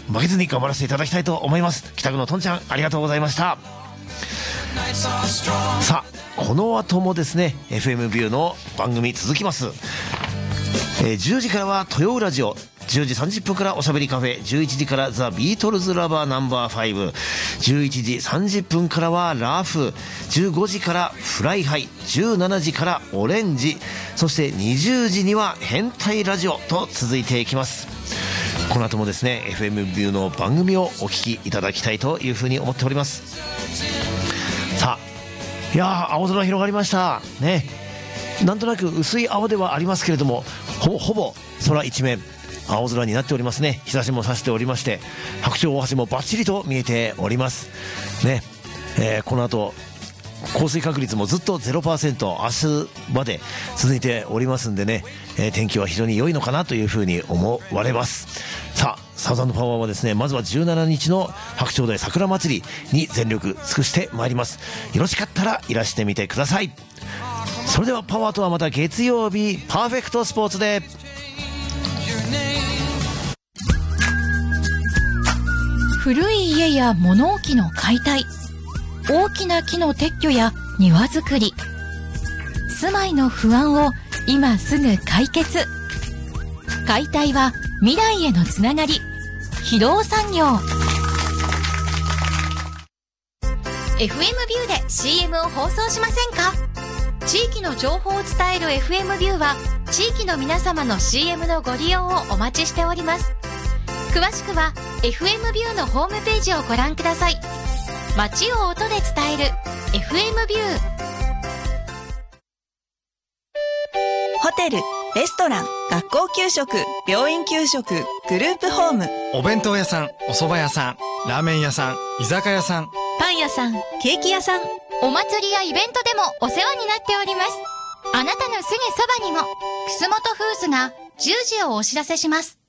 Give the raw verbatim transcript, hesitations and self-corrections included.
負けずに頑張らせていただきたいと思います。北区のとんちゃん、ありがとうございました。さあこの後もですね エフエム ビューの番組続きます。えー、じゅうじからは豊浦ラジオ、じゅうじさんじゅっぷんからおしゃべりカフェ、じゅういちじからザ・ビートルズラバーナンバーファイブ、じゅういちじさんじゅっぷんからはラフ、じゅうごじからフライハイ、じゅうしちじからオレンジ、そしてにじゅうじには変態ラジオと続いていきます。この後もですね エフエム ビューの番組をお聞きいただきたいというふうに思っております。さあいや青空広がりましたね。なんとなく薄い青ではありますけれども、ほぼほぼ空一面青空になっておりますね。日差しも差しておりまして、白鳥大橋もバッチリと見えておりますね。えー、この後降水確率もずっと ゼロパーセント、 明日まで続いておりますんでね、えー、天気は非常に良いのかなというふうに思われます。さあサウザンドパワーはですね、まずはじゅうしちにちの白鳥台桜祭りに全力尽くしてまいります。よろしかったらいらしてみてください。それではパワーとはまた月曜日パーフェクトスポーツで。 古い家や物置の解体、大きな木の撤去や庭作り、住まいの不安を今すぐ解決。解体は未来へのつながり。非労産業。 エフエム ビューで シーエム を放送しませんか？地域の情報を伝える エフエム ビューは地域の皆様の シーエム のご利用をお待ちしております。詳しくは エフエム ビューのホームページをご覧ください。街を音で伝える エフエム ビュー。 ホテル、レストラン、学校給食、病院給食、グループホーム、 お弁当屋さん、お蕎麦屋さん、ラーメン屋さん、居酒屋さん、 パン屋さん、ケーキ屋さん、お祭りやイベントでもお世話になっております。あなたのすぐそばにも、楠本フーズがじゅうじをお知らせします。